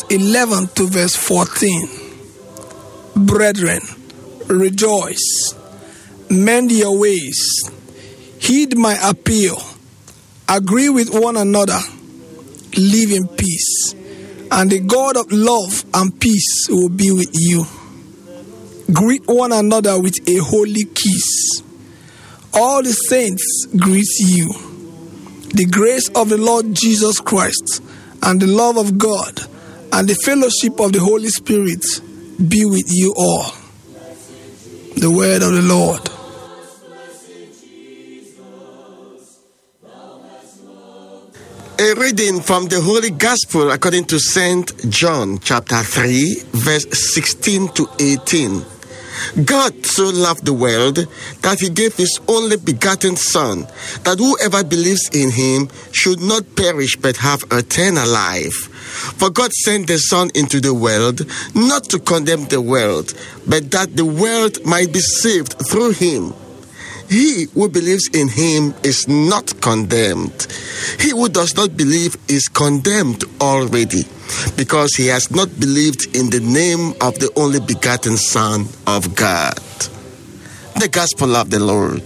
11 to verse 14. Brethren, rejoice, mend your ways, heed my appeal, agree with one another, live in peace, and the God of love and peace will be with you. Greet one another with a holy kiss. All the saints greet you. The grace of the Lord Jesus Christ and the love of God and the fellowship of the Holy Spirit be with you all. The word of the Lord. A reading from the Holy Gospel according to St. John, chapter 3, verse 16 to 18. God so loved the world that he gave his only begotten Son, that whoever believes in him should not perish but have eternal life. For God sent the Son into the world, not to condemn the world, but that the world might be saved through him. He who believes in him is not condemned. He who does not believe is condemned already, because he has not believed in the name of the only begotten Son of God. The Gospel of the Lord.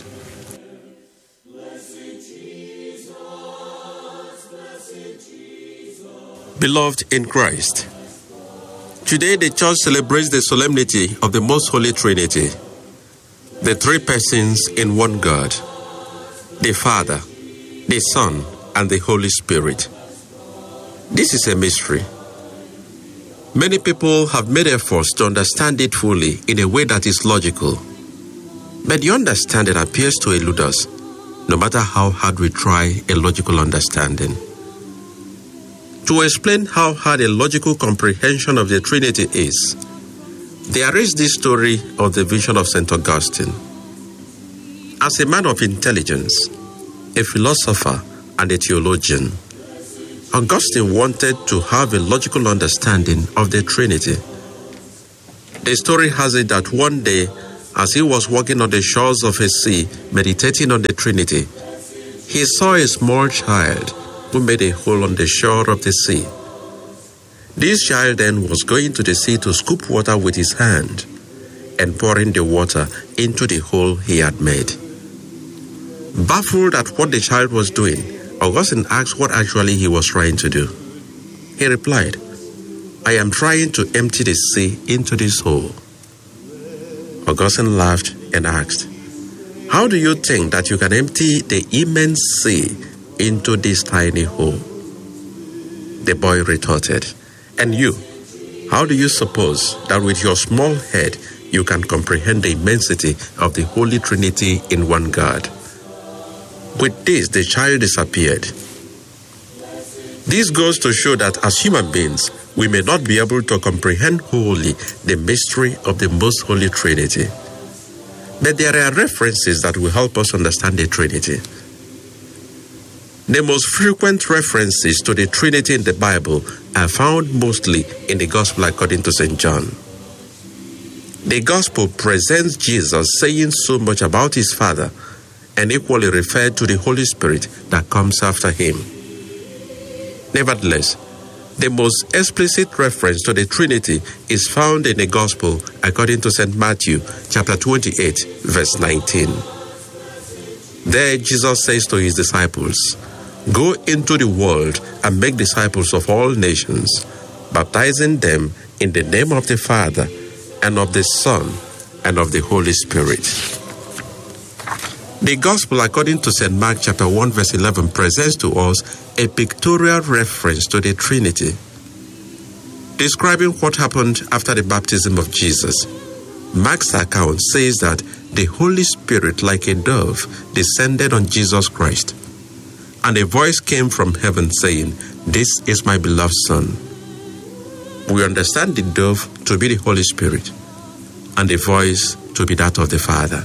Beloved in Christ, today the Church celebrates the solemnity of the Most Holy Trinity, the three persons in one God, the Father, the Son, and the Holy Spirit. This is a mystery. Many people have made efforts to understand it fully in a way that is logical, but the understanding appears to elude us, no matter how hard we try a logical understanding. To explain how hard a logical comprehension of the Trinity is, there is this story of the vision of St. Augustine. As a man of intelligence, a philosopher, and a theologian, Augustine wanted to have a logical understanding of the Trinity. The story has it that one day, as he was walking on the shores of a sea, meditating on the Trinity, he saw a small child who made a hole on the shore of the sea. This child then was going to the sea to scoop water with his hand and pouring the water into the hole he had made. Baffled at what the child was doing, Augustine asked what actually he was trying to do. He replied, "I am trying to empty the sea into this hole." Augustine laughed and asked, "How do you think that you can empty the immense sea into this tiny hole?" The boy retorted, "And you, how do you suppose that with your small head you can comprehend the immensity of the Holy Trinity in one God?" With this, the child disappeared. This goes to show that as human beings, we may not be able to comprehend wholly the mystery of the Most Holy Trinity. But there are references that will help us understand the Trinity. The most frequent references to the Trinity in the Bible are found mostly in the Gospel according to St. John. The Gospel presents Jesus saying so much about his Father and equally referred to the Holy Spirit that comes after him. Nevertheless, the most explicit reference to the Trinity is found in the Gospel according to St. Matthew, chapter 28, verse 19. There, Jesus says to his disciples, "Go into the world and make disciples of all nations, baptizing them in the name of the Father, and of the Son, and of the Holy Spirit." The Gospel according to St. Mark chapter 1 verse 11 presents to us a pictorial reference to the Trinity. Describing what happened after the baptism of Jesus, Mark's account says that the Holy Spirit like a dove descended on Jesus Christ, and a voice came from heaven saying, "This is my beloved Son." We understand the dove to be the Holy Spirit and the voice to be that of the Father.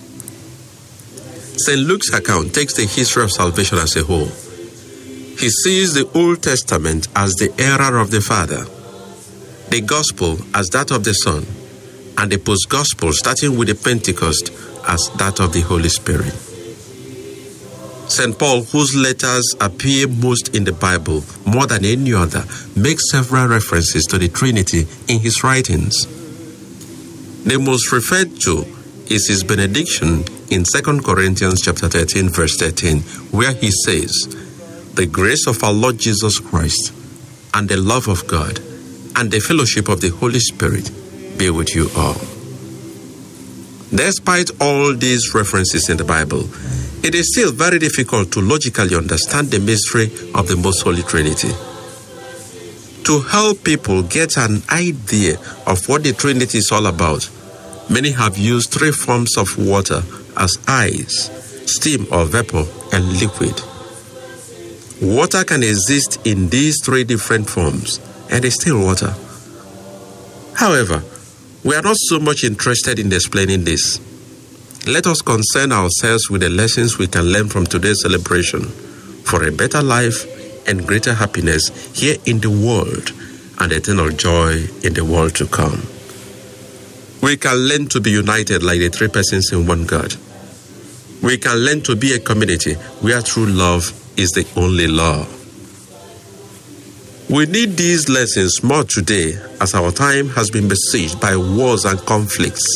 St. Luke's account takes the history of salvation as a whole. He sees the Old Testament as the era of the Father, the Gospel as that of the Son, and the Post-Gospel, starting with the Pentecost, as that of the Holy Spirit. St. Paul, whose letters appear most in the Bible more than any other, makes several references to the Trinity in his writings. The most referred to is his benediction in 2 Corinthians chapter 13, verse 13, where he says, "The grace of our Lord Jesus Christ, and the love of God, and the fellowship of the Holy Spirit be with you all." Despite all these references in the Bible, it is still very difficult to logically understand the mystery of the Most Holy Trinity. To help people get an idea of what the Trinity is all about, many have used three forms of water as ice, steam or vapor, and liquid. Water can exist in these three different forms, and is still water. However, we are not so much interested in explaining this. Let us concern ourselves with the lessons we can learn from today's celebration for a better life and greater happiness here in the world and eternal joy in the world to come. We can learn to be united like the three persons in one God. We can learn to be a community where true love is the only law. We need these lessons more today as our time has been besieged by wars and conflicts.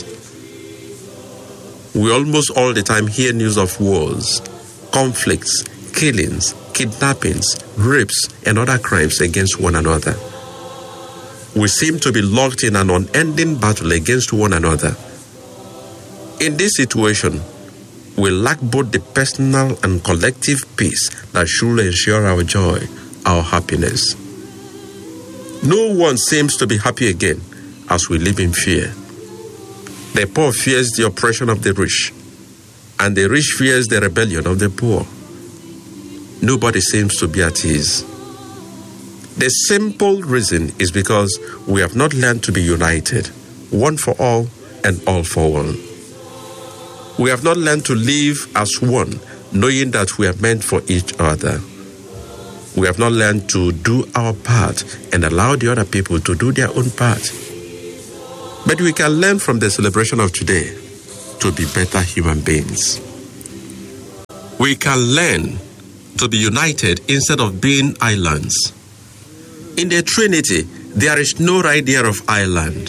We almost all the time hear news of wars, conflicts, killings, kidnappings, rapes, and other crimes against one another. We seem to be locked in an unending battle against one another. In this situation, we lack both the personal and collective peace that should ensure our joy, our happiness. No one seems to be happy again as we live in fear. The poor fears the oppression of the rich, and the rich fears the rebellion of the poor. Nobody seems to be at ease. The simple reason is because we have not learned to be united, one for all and all for one. We have not learned to live as one, knowing that we are meant for each other. We have not learned to do our part and allow the other people to do their own part. But we can learn from the celebration of today to be better human beings. We can learn to be united instead of being islands. In the Trinity, there is no idea of island.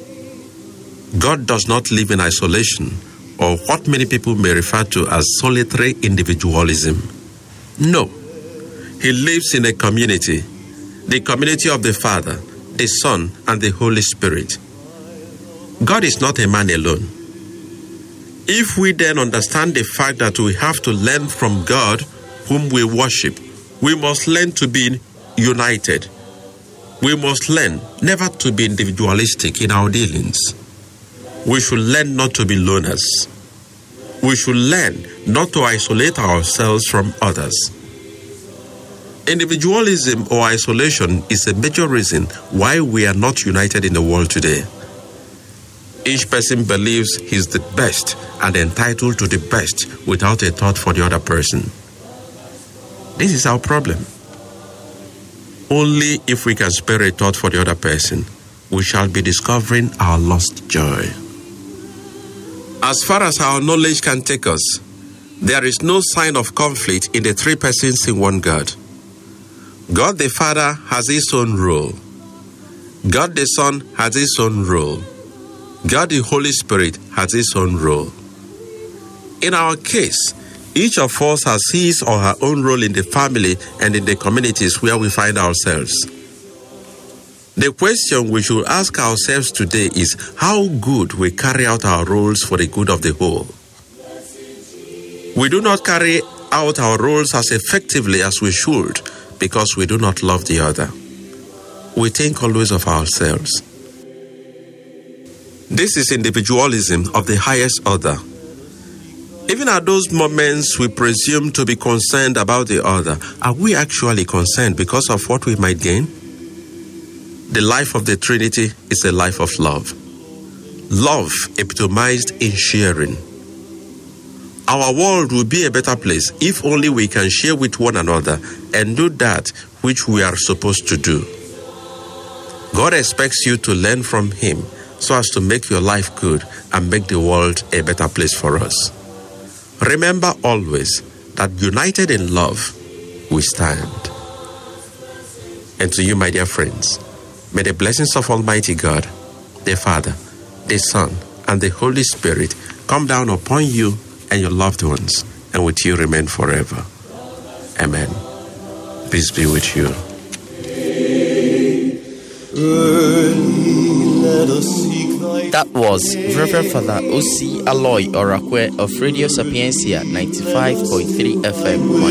God does not live in isolation, or what many people may refer to as solitary individualism. No, he lives in a community, the community of the Father, the Son, and the Holy Spirit. God is not a man alone. If we then understand the fact that we have to learn from God, whom we worship, we must learn to be united. We must learn never to be individualistic in our dealings. We should learn not to be loners. We should learn not to isolate ourselves from others. Individualism or isolation is a major reason why we are not united in the world today. Each person believes he's the best and entitled to the best without a thought for the other person. This is our problem. Only if we can spare a thought for the other person, we shall be discovering our lost joy. As far as our knowledge can take us, there is no sign of conflict in the three persons in one God. God the Father has his own role. God the Son has his own role. God the Holy Spirit has his own role. In our case, each of us has his or her own role in the family and in the communities where we find ourselves. The question we should ask ourselves today is how good we carry out our roles for the good of the whole. We do not carry out our roles as effectively as we should because we do not love the other. We think always of ourselves. This is individualism of the highest order. Even at those moments we presume to be concerned about the other, are we actually concerned because of what we might gain? The life of the Trinity is a life of love. Love epitomized in sharing. Our world will be a better place if only we can share with one another and do that which we are supposed to do. God expects you to learn from him so as to make your life good and make the world a better place for us. Remember always that united in love, we stand. And to you, my dear friends, may the blessings of Almighty God, the Father, the Son, and the Holy Spirit come down upon you and your loved ones, and with you remain forever. Amen. Peace be with you. That was Reverend Father O.C. Aloy Orakwe of Radio Sapiencia 95.3 FM.